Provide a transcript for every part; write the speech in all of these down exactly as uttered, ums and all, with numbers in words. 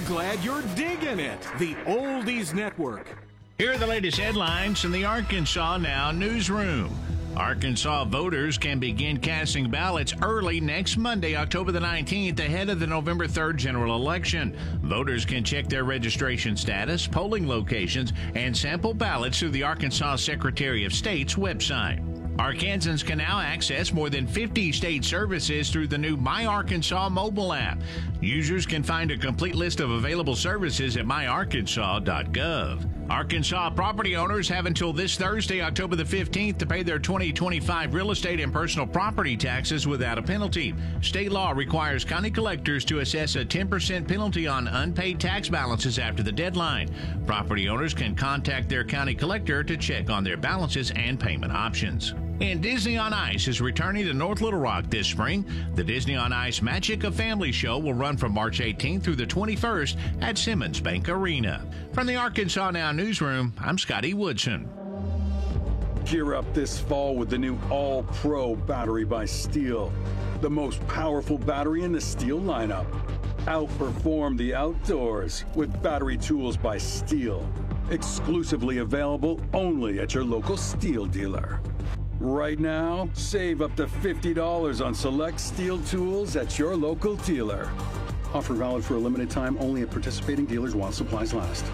glad you're digging it. The Oldies Network. Here are the latest headlines from the Arkansas Now newsroom. Arkansas voters can begin casting ballots early next Monday, October the nineteenth, ahead of the November third general election. Voters can check their registration status, polling locations, and sample ballots through the Arkansas Secretary of State's website. Arkansans can now access more than fifty state services through the new My Arkansas mobile app. Users can find a complete list of available services at my arkansas dot gov. Arkansas property owners have until this Thursday, October the fifteenth, to pay their twenty twenty-five real estate and personal property taxes without a penalty. State law requires county collectors to assess a ten percent penalty on unpaid tax balances after the deadline. Property owners can contact their county collector to check on their balances and payment options. And Disney on Ice is returning to North Little Rock this spring. The Disney on Ice Magic of Family show will run from March eighteenth through the twenty-first at Simmons Bank Arena. From the Arkansas Now newsroom, I'm Scotty Woodson. Gear up this fall with the new All-Pro battery by Steel. The most powerful battery in the Steel lineup. Outperform the outdoors with battery tools by Steel. Exclusively available only at your local Steel dealer. Right now, save up to fifty dollars on select Steel tools at your local dealer. Offer valid for a limited time only at participating dealers while supplies last.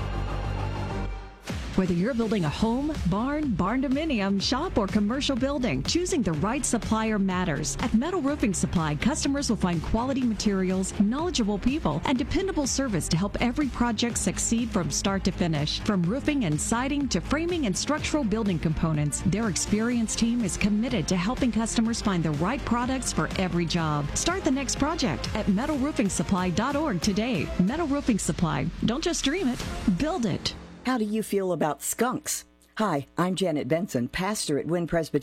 Whether you're building a home, barn, barn dominium, shop, or commercial building, choosing the right supplier matters. At Metal Roofing Supply, customers will find quality materials, knowledgeable people, and dependable service to help every project succeed from start to finish. From roofing and siding to framing and structural building components, their experienced team is committed to helping customers find the right products for every job. Start the next project at metal roofing supply dot org today. Metal Roofing Supply. Don't just dream it, build it. How do you feel about skunks? Hi, I'm Janet Benson, pastor at Wynn Presbyterian.